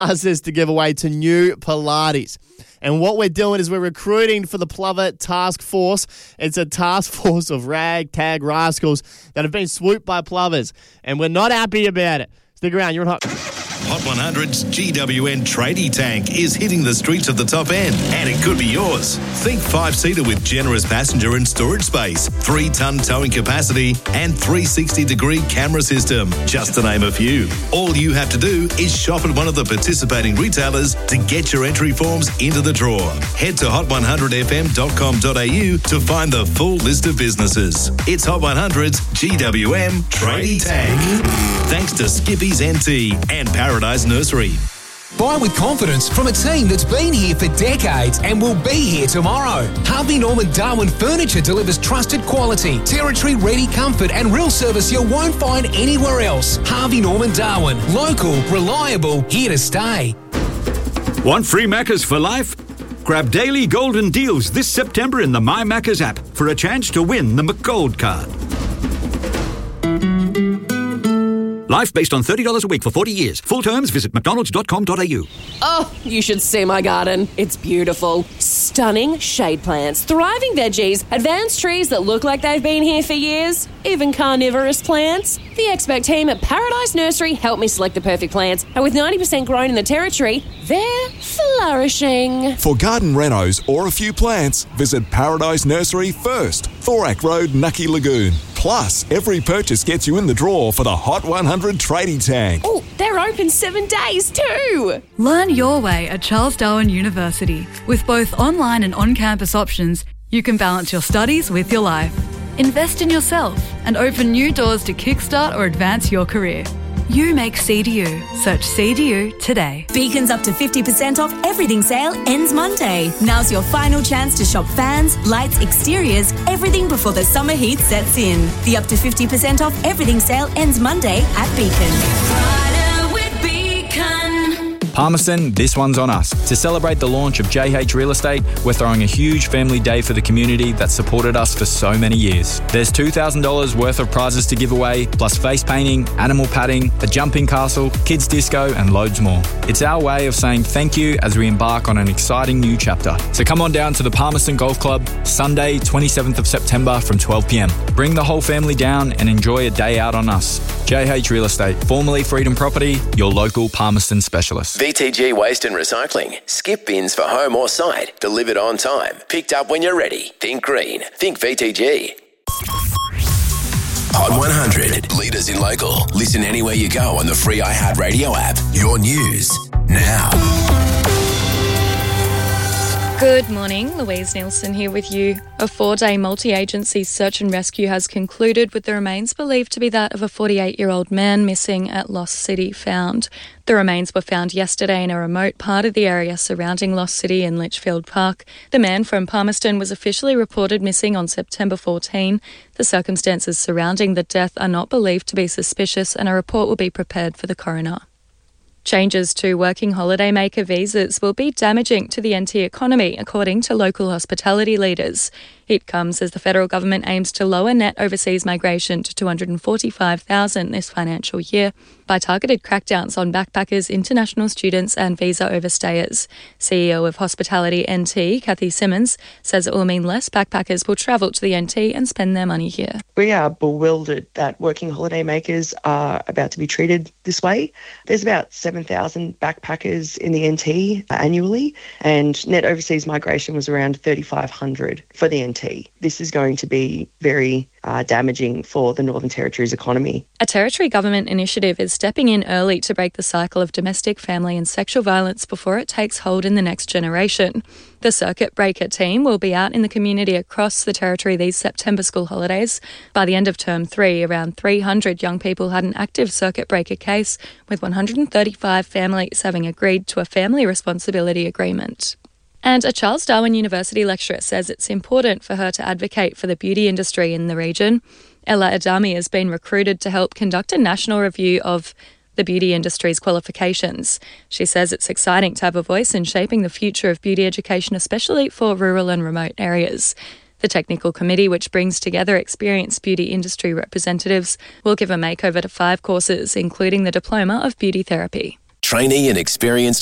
classes to give away to New Pilates. And what we're doing is we're recruiting for the Plover Task Force. It's a task force of ragtag rascals that have been swooped by plovers. And we're not happy about it. Stick around, you're on Hot. Hot 100's GWN Tradie Tank is hitting the streets of the top end, and it could be yours. Think 5-seater with generous passenger and storage space, 3-ton towing capacity, and 360-degree camera system, just to name a few. All you have to do is shop at one of the participating retailers to get your entry forms into the draw. Head to hot100fm.com.au to find the full list of businesses. It's Hot 100's GWM Tradie Tank. Thanks to Skippy's NT and Paradise Nursery. Buy with confidence from a team that's been here for decades and will be here tomorrow. Harvey Norman Darwin Furniture delivers trusted quality, territory-ready comfort and real service you won't find anywhere else. Harvey Norman Darwin. Local, reliable, here to stay. Want free Maccas for life? Grab daily golden deals this September in the My Maccas app for a chance to win the McGold card. Life based on $30 a week for 40 years. Full terms, visit mcdonalds.com.au. Oh, you should see my garden. It's beautiful. Stunning shade plants, thriving veggies, advanced trees that look like they've been here for years, even carnivorous plants. The expert team at Paradise Nursery helped me select the perfect plants, and with 90% grown in the territory, they're flourishing. For garden renos or a few plants, visit Paradise Nursery first, Thorak Road, Nucky Lagoon. Plus, every purchase gets you in the draw for the Hot 100 Tradie Tank. Oh, they're open 7 days too. Learn your way at Charles Darwin University. With both online and on-campus options, you can balance your studies with your life. Invest in yourself and open new doors to kickstart or advance your career. You make CDU. Search CDU today. Beacon's up to 50% off everything sale ends Monday. Now's your final chance to shop fans, lights, exteriors, everything before the summer heat sets in. The up to 50% off everything sale ends Monday at Beacon. Palmerston, this one's on us. To celebrate the launch of JH Real Estate, we're throwing a huge family day for the community that supported us for so many years. There's $2,000 worth of prizes to give away, plus face painting, animal padding, a jumping castle, kids disco, and loads more. It's our way of saying thank you as we embark on an exciting new chapter. So come on down to the Palmerston Golf Club, Sunday, 27th of September from 12 p.m. Bring the whole family down and enjoy a day out on us. JH Real Estate, formerly Freedom Property, your local Palmerston specialist. VTG Waste and Recycling. Skip bins for home or site. Delivered on time. Picked up when you're ready. Think green. Think VTG. Hot 100. Leaders in local. Listen anywhere you go on the free iHeartRadio app. Your news now. Good morning, Louise Nielsen here with you. A 4-day multi-agency search and rescue has concluded with the remains believed to be that of a 48-year-old man missing at Lost City found. The remains were found yesterday in a remote part of the area surrounding Lost City in Litchfield Park. The man from Palmerston was officially reported missing on September 14. The circumstances surrounding the death are not believed to be suspicious and a report will be prepared for the coroner. Changes to working holidaymaker visas will be damaging to the NT economy, according to local hospitality leaders. It comes as the federal government aims to lower net overseas migration to 245,000 this financial year by targeted crackdowns on backpackers, international students and visa overstayers. CEO of Hospitality NT, Kathy Simmons, says it will mean less backpackers will travel to the NT and spend their money here. We are bewildered that working holidaymakers are about to be treated this way. There's about 7,000 backpackers in the NT annually, and net overseas migration was around 3,500 for the NT. This is going to be very damaging for the Northern Territory's economy. A Territory government initiative is stepping in early to break the cycle of domestic, family and sexual violence before it takes hold in the next generation. The Circuit Breaker team will be out in the community across the Territory these September school holidays. By the end of Term 3, around 300 young people had an active Circuit Breaker case, with 135 families having agreed to a family responsibility agreement. And a Charles Darwin University lecturer says it's important for her to advocate for the beauty industry in the region. Ella Adami has been recruited to help conduct a national review of the beauty industry's qualifications. She says it's exciting to have a voice in shaping the future of beauty education, especially for rural and remote areas. The technical committee, which brings together experienced beauty industry representatives, will give a makeover to 5 courses, including the Diploma of Beauty Therapy. trainee and experienced